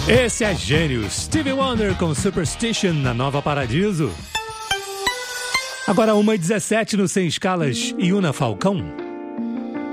Esse é gênio, Stevie Wonder com Superstition na Nova Paradiso. Agora 1h17 no Sem Escalas e Una Falcão.